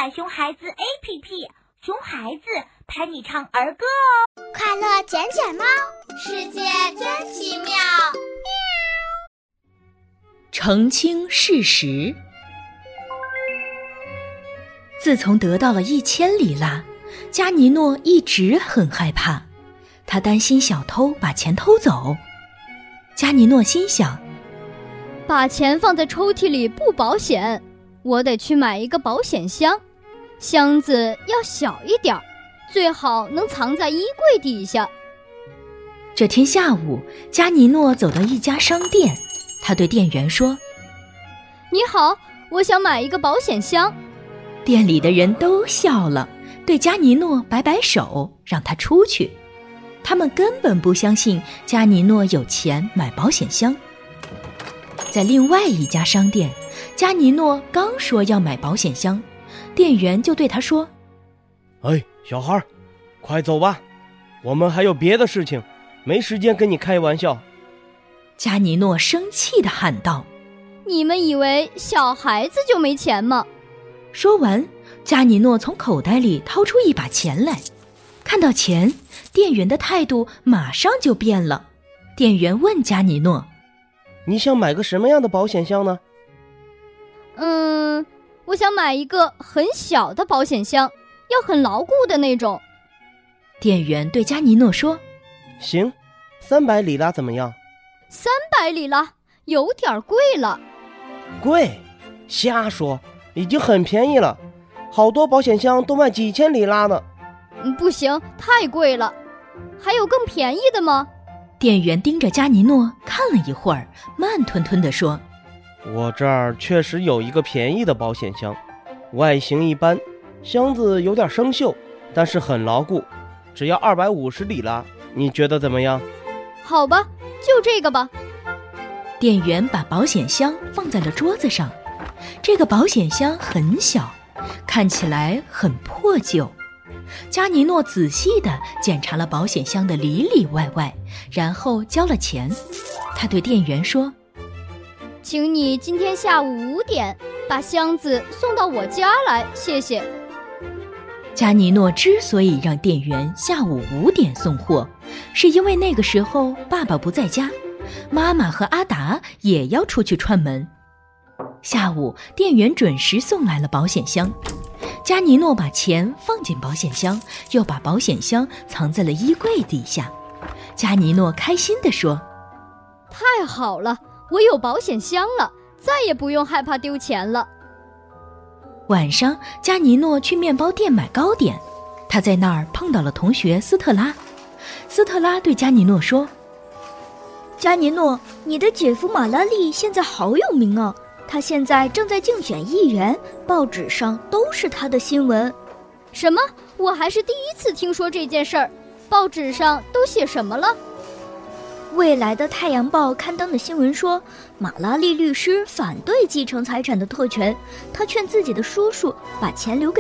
载熊孩子 APP， 熊孩子陪你唱儿歌哦。 快乐捡捡猫，世界真奇妙。 澄清事实。自从得到了1000里拉，加尼诺一直很害怕，他担心小偷把钱偷走。加尼诺心想， 把钱放在抽屉里不保险，我得去买一个保险箱，箱子要小一点，最好能藏在衣柜底下。 这天下午，加尼诺走到一家商店，他对店员说： 你好，我想买一个保险箱。 店里的人都笑了，对加尼诺摆摆手，让他出去。他们根本不相信加尼诺有钱买保险箱。在另外一家商店，加尼诺刚说要买保险箱，店员就对他说： 哎，小孩，快走吧，我们还有别的事情，没时间跟你开玩笑。 加尼诺生气地喊道： 你们以为小孩子就没钱吗？ 说完，加尼诺从口袋里掏出一把钱来。看到钱，店员的态度马上就变了。店员问加尼诺： 你想买个什么样的保险箱呢？ 我想买一个很小的保险箱，要很牢固的那种。 店员对加尼诺说： 行，300里拉怎么样 ？300里拉，有点贵了。 贵？瞎说，已经很便宜了，好多保险箱都卖几千里拉呢。 不行，太贵了。还有更便宜的吗？ 店员盯着加尼诺看了一会儿，慢吞吞地说： 我这儿确实有一个便宜的保险箱，外形一般，箱子有点生锈，但是很牢固，只要250里拉，你觉得怎么样？ 好吧，就这个吧。 店员把保险箱放在了桌子上。这个保险箱很小，看起来很破旧。加尼诺仔细地检查了保险箱的里里外外，然后交了钱。他对店员说： 请你今天下午5点把箱子送到我家来，谢谢。 加尼诺之所以让店员下午5点送货，是因为那个时候爸爸不在家，妈妈和阿达也要出去串门。下午，店员准时送来了保险箱。加尼诺把钱放进保险箱，又把保险箱藏在了衣柜底下。加尼诺开心地说： 太好了，我有保险箱了，再也不用害怕丢钱了。 晚上，加尼诺去面包店买糕点，他在那儿碰到了同学斯特拉。斯特拉对加尼诺说： 加尼诺，你的姐夫马拉利现在好有名啊，他现在正在竞选议员，报纸上都是他的新闻。 什么？我还是第一次听说这件事儿。报纸上都写什么了？ 未来的太阳报刊登的新闻说，马拉利律师反对继承财产的特权，他劝自己的叔叔把钱留给